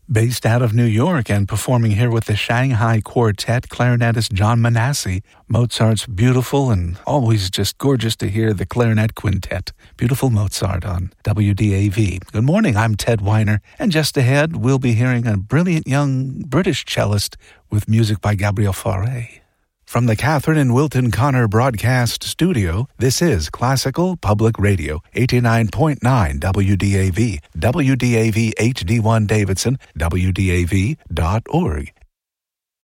Based out of New York and performing here with the Shanghai Quartet, clarinetist John Manassi. Mozart's beautiful and always just gorgeous to hear the clarinet quintet. Beautiful Mozart on WDAV. Good morning, I'm Ted Weiner, and just ahead we'll be hearing a brilliant young British cellist with music by Gabriel Fauré. From the Catherine and Wilton Connor Broadcast Studio, this is Classical Public Radio, 89.9 WDAV, WDAV HD1 Davidson, WDAV.org.